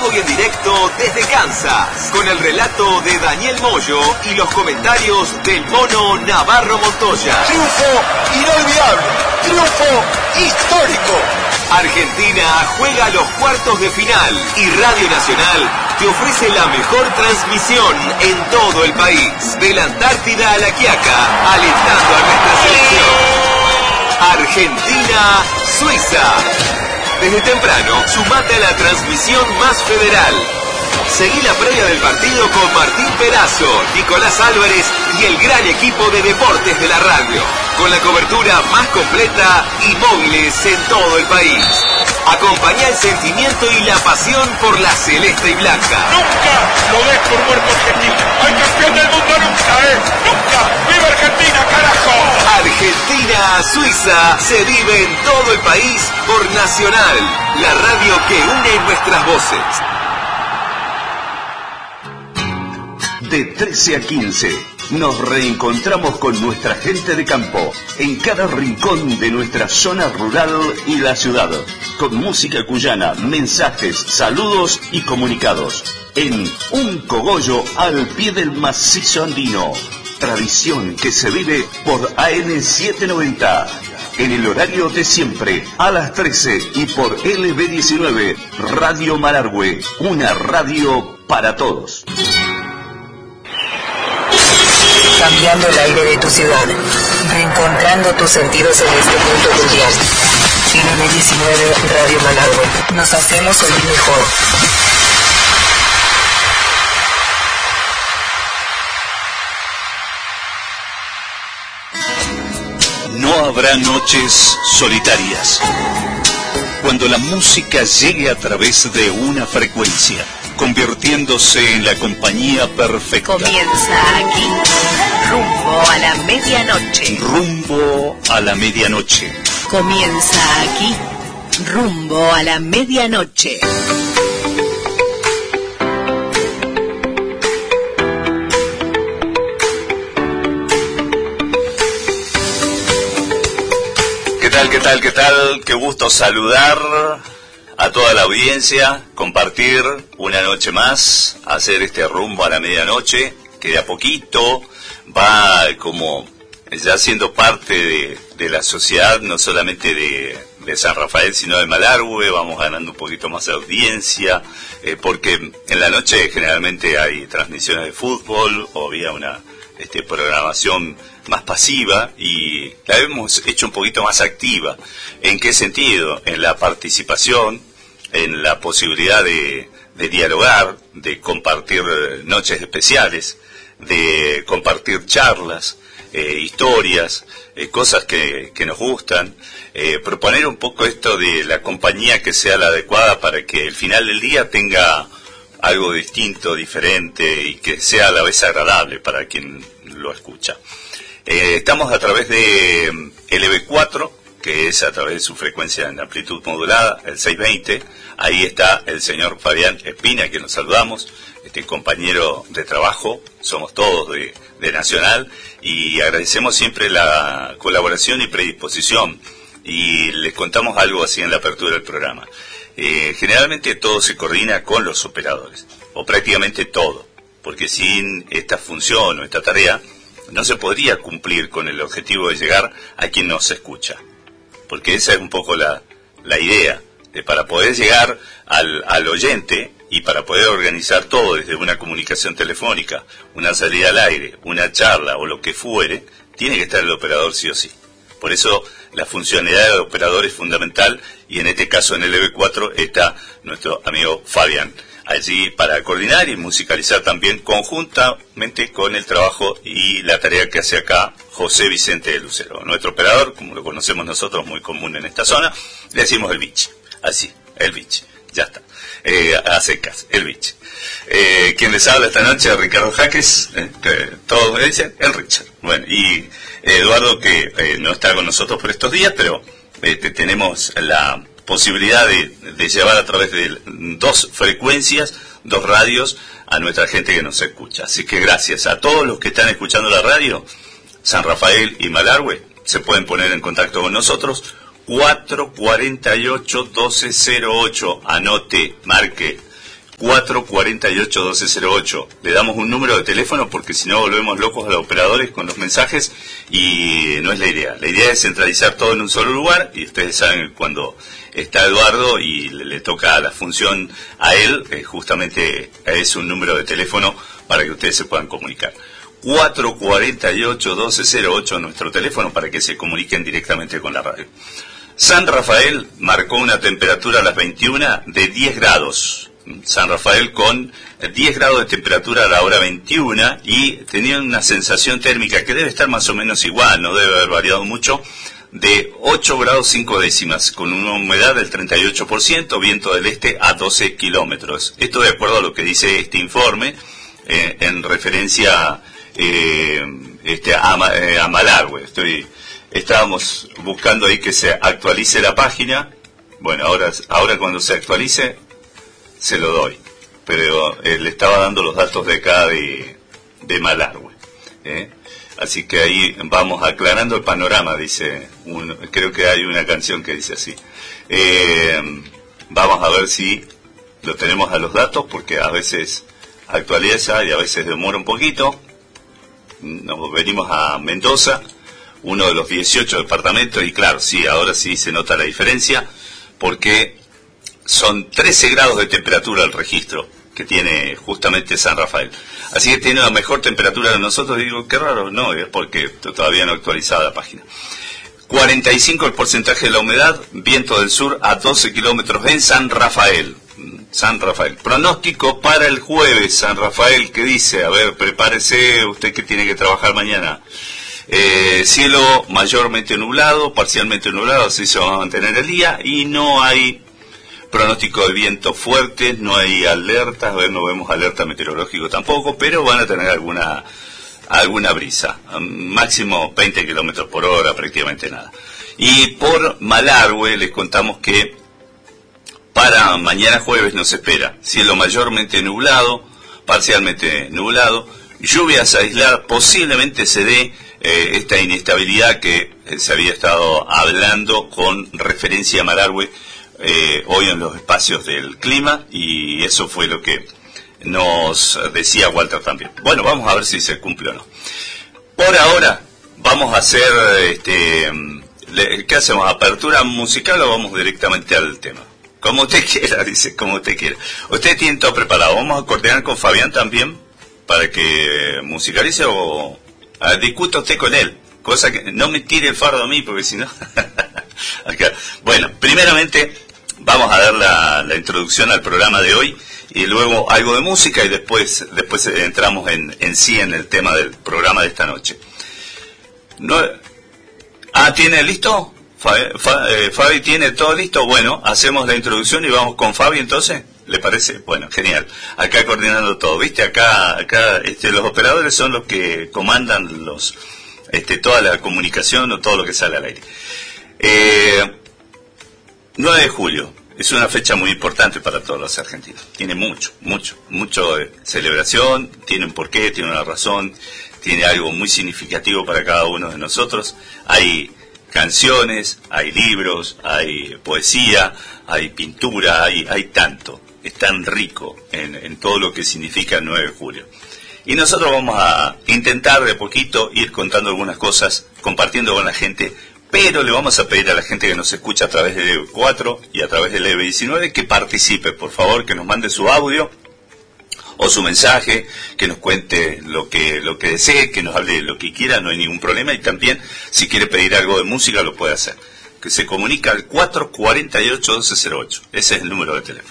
vivo y en directo desde Kansas, con el relato de Daniel Moyo y los comentarios del Mono Navarro Montoya. Triunfo inolvidable, triunfo histórico. Argentina juega a los cuartos de final y Radio Nacional te ofrece la mejor transmisión en todo el país. De la Antártida a La Quiaca, alentando a nuestra selección. Argentina-Suiza. Desde temprano, sumate a la transmisión más federal. Seguí la previa del partido con Martín Perazo, Nicolás Álvarez y el gran equipo de deportes de la radio, con la cobertura más completa y móviles en todo el país. Acompañá el sentimiento y la pasión por la celeste y blanca. Nunca lo des por muerto Argentina. Al campeón del mundo nunca, nunca. ¡Viva Argentina, carajo! Argentina-Suiza se vive en todo el país por Nacional, la radio que une nuestras voces. De 13 a 15, nos reencontramos con nuestra gente de campo, en cada rincón de nuestra zona rural y la ciudad, con música cuyana, mensajes, saludos y comunicados, en Un Cogollo al pie del macizo andino, tradición que se vive por AM790, en el horario de siempre, a las 13 y por LB19, Radio Malargüe, una radio para todos. Cambiando el aire de tu ciudad, reencontrando tus sentidos en este punto mundial. LB19 Radio Malargüe. Nos hacemos oír mejor. No habrá noches solitarias. Cuando la música llegue a través de una frecuencia, convirtiéndose en la compañía perfecta. Comienza aquí, rumbo a la medianoche. Rumbo a la medianoche. Comienza aquí, rumbo a la medianoche. ¿Qué tal? Qué gusto saludar a toda la audiencia, compartir una noche más, hacer este rumbo a la medianoche, que de a poquito va como ya siendo parte de la sociedad, no solamente de San Rafael, sino de Malargüe. Vamos ganando un poquito más de audiencia, porque en la noche generalmente hay transmisiones de fútbol o había una programación más pasiva y la hemos hecho un poquito más activa. ¿En qué sentido? En la participación, en la posibilidad de dialogar, de compartir noches especiales, de compartir charlas, historias, cosas que nos gustan, proponer un poco esto de la compañía que sea la adecuada para que el final del día tenga algo distinto, diferente y que sea a la vez agradable para quien lo escucha. Estamos a través de LB4, que es a través de su frecuencia en amplitud modulada, el 620. Ahí está el señor Fabián Espina, que nos saludamos, compañero de trabajo, somos todos de Nacional, y agradecemos siempre la colaboración y predisposición. Y les contamos algo así en la apertura del programa. Generalmente todo se coordina con los operadores, o prácticamente todo, porque sin esta función o esta tarea no se podría cumplir con el objetivo de llegar a quien nos escucha, porque esa es un poco la idea, de para poder llegar al oyente y para poder organizar todo desde una comunicación telefónica, una salida al aire, una charla o lo que fuere, tiene que estar el operador sí o sí. Por eso la funcionalidad del operador es fundamental, y en este caso en el EV4 está nuestro amigo Fabián allí para coordinar y musicalizar también conjuntamente con el trabajo y la tarea que hace acá José Vicente de Lucero. Nuestro operador, como lo conocemos nosotros, muy común en esta zona, le decimos el biche, así, el biche, ya está, a secas, el biche. Quien les habla esta noche, Ricardo Jaques, todos me dicen el Richard. Bueno, y Eduardo, que no está con nosotros por estos días, pero tenemos la posibilidad de llevar a través de dos frecuencias, dos radios, a nuestra gente que nos escucha. Así que gracias a todos los que están escuchando la radio, San Rafael y Malargüe, se pueden poner en contacto con nosotros, 448-1208, anote, marque, 448-1208. Le damos un número de teléfono porque si no volvemos locos a los operadores con los mensajes y no es la idea. La idea es centralizar todo en un solo lugar y ustedes saben cuando está Eduardo y le toca la función a él, justamente es un número de teléfono para que ustedes se puedan comunicar. 448-1208 nuestro teléfono para que se comuniquen directamente con la radio. San Rafael marcó una temperatura a las 21 de 10 grados. San Rafael con 10 grados de temperatura a la hora 21 y tenía una sensación térmica que debe estar más o menos igual, no debe haber variado mucho, de 8 grados 5 décimas, con una humedad del 38%, viento del este a 12 kilómetros. Esto de acuerdo a lo que dice este informe, en referencia a Malargüe. Estábamos buscando ahí que se actualice la página. Bueno, ahora cuando se actualice se lo doy, pero le estaba dando los datos de acá de Malargüe, así que ahí vamos aclarando el panorama, dice creo que hay una canción que dice así. Vamos a ver si lo tenemos a los datos, porque a veces actualiza y a veces demora un poquito. Nos venimos a Mendoza, uno de los 18 departamentos, y claro, sí, ahora sí se nota la diferencia, porque son 13 grados de temperatura el registro que tiene justamente San Rafael. Así que tiene la mejor temperatura de nosotros. Digo, qué raro, no, es porque todavía no actualizada la página. 45 el porcentaje de la humedad, viento del sur a 12 kilómetros en San Rafael. San Rafael. Pronóstico para el jueves, San Rafael, ¿qué dice? A ver, prepárese, usted que tiene que trabajar mañana. Cielo mayormente nublado, parcialmente nublado, así se va a mantener el día, y no hay pronóstico de viento fuerte, no hay alertas, no vemos alerta meteorológico tampoco, pero van a tener alguna brisa, máximo 20 kilómetros por hora, prácticamente nada. Y por Malargüe les contamos que para mañana jueves nos espera cielo mayormente nublado, parcialmente nublado, lluvias aisladas, posiblemente se dé esta inestabilidad que se había estado hablando con referencia a Malargüe hoy en los espacios del clima, y eso fue lo que nos decía Walter también. Bueno, vamos a ver si se cumple o no. Por ahora vamos a hacer ¿qué hacemos? ¿Apertura musical o vamos directamente al tema? Como usted quiera, dice, como usted quiera. Usted tiene todo preparado. Vamos a coordinar con Fabián también para que musicalice, o discuta usted con él, cosa que no me tire el fardo a mí, porque si no acá. Bueno, primeramente vamos a dar la introducción al programa de hoy y luego algo de música, y después entramos en sí en el tema del programa de esta noche. ¿Tiene listo? Fabi, ¿tiene todo listo? Bueno, hacemos la introducción y vamos con Fabi entonces, ¿le parece? Bueno, genial. Acá coordinando todo, ¿viste? Acá los operadores son los que comandan toda la comunicación o todo lo que sale al aire. 9 de julio. Es una fecha muy importante para todos los argentinos. Tiene mucho celebración, tiene un porqué, tiene una razón, tiene algo muy significativo para cada uno de nosotros. Hay canciones, hay libros, hay poesía, hay pintura, hay tanto. Es tan rico en todo lo que significa el 9 de julio. Y nosotros vamos a intentar de poquito ir contando algunas cosas, compartiendo con la gente, pero le vamos a pedir a la gente que nos escucha a través de EV4 y a través del EV19 que participe, por favor, que nos mande su audio o su mensaje, que nos cuente lo que desee, que nos hable lo que quiera, no hay ningún problema, y también si quiere pedir algo de música lo puede hacer, que se comunica al 448-1208, ese es el número de teléfono.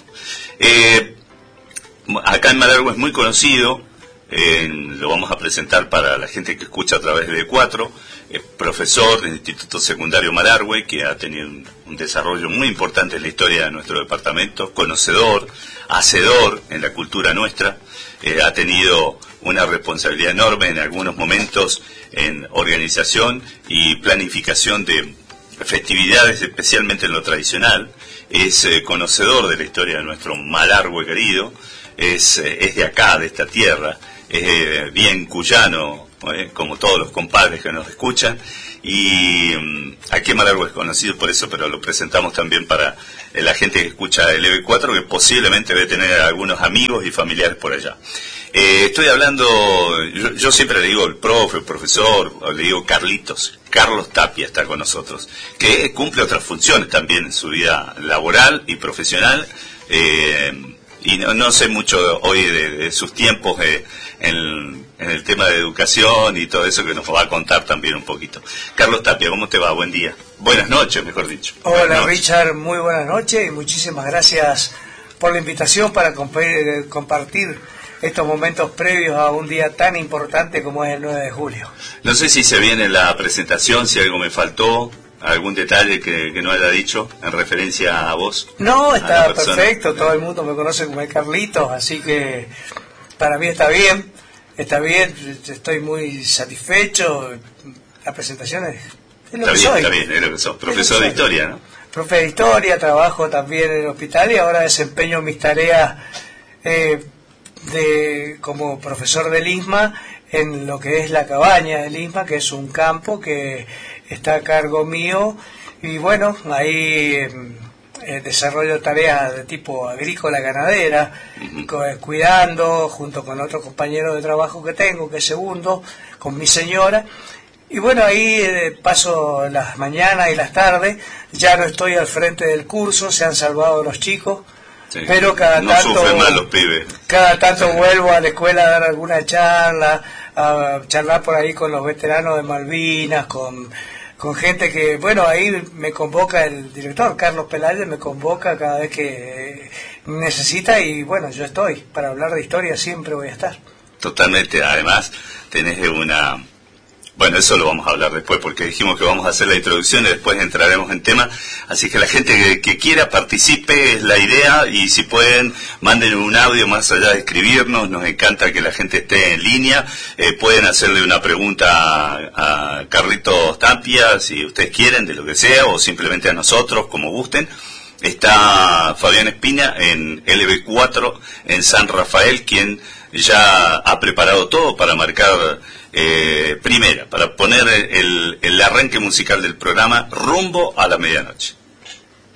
Acá en Malargüe es muy conocido, lo vamos a presentar para la gente que escucha a través de EV4, profesor del Instituto Secundario Malargüe, que ha tenido un desarrollo muy importante en la historia de nuestro departamento, conocedor, hacedor en la cultura nuestra, ha tenido una responsabilidad enorme en algunos momentos en organización y planificación de festividades, especialmente en lo tradicional, es conocedor de la historia de nuestro Malargüe querido, es de acá, de esta tierra, es bien cuyano, como todos los compadres que nos escuchan, Y aquí en Malargüe es conocido por eso, pero lo presentamos también para la gente que escucha el EB4, que posiblemente debe tener algunos amigos y familiares por allá. Estoy hablando, yo siempre le digo el profe, el profesor, o le digo Carlitos. Carlos Tapia está con nosotros, que cumple otras funciones también en su vida laboral y profesional. Y no sé mucho hoy de sus tiempos en el tema de educación y todo eso, que nos va a contar también un poquito. Carlos Tapia, ¿cómo te va? Buen día. Buenas noches, mejor dicho. Hola Richard, muy buenas noches y muchísimas gracias por la invitación para compartir estos momentos previos a un día tan importante como es el 9 de julio. No sé si se viene la presentación, si algo me faltó, algún detalle que no haya dicho en referencia a vos. No, está perfecto, todo el mundo me conoce como el Carlitos, así que para mí está bien, estoy muy satisfecho. La presentación es lo que soy. Está bien, es lo que sos, profesor de historia, ¿no? Profe de historia, trabajo también en el hospital y ahora desempeño mis tareas como profesor del ISMA en lo que es la cabaña del ISMA, que es un campo que está a cargo mío, y bueno, ahí desarrollo tareas de tipo agrícola, ganadera, cuidando junto con otro compañero de trabajo que tengo, que es segundo, con mi señora, y bueno, ahí paso las mañanas y las tardes. Ya no estoy al frente del curso, se han salvado los chicos. Sí, pero cada tanto vuelvo a la escuela a dar alguna charla, a charlar por ahí con los veteranos de Malvinas, con gente que, bueno, ahí me convoca el director, Carlos Peláez, me convoca cada vez que necesita, y bueno, yo estoy, para hablar de historia siempre voy a estar. Totalmente, además tenés una... Bueno, eso lo vamos a hablar después, porque dijimos que vamos a hacer la introducción y después entraremos en tema. Así que la gente que quiera participe, es la idea, y si pueden, manden un audio más allá de escribirnos. Nos encanta que la gente esté en línea. Pueden hacerle una pregunta a Carlitos Tapia, si ustedes quieren, de lo que sea, o simplemente a nosotros, como gusten. Está Fabián Espina en LB4 en San Rafael, quien ya ha preparado todo para marcar primera, para poner el arranque musical del programa rumbo a la medianoche.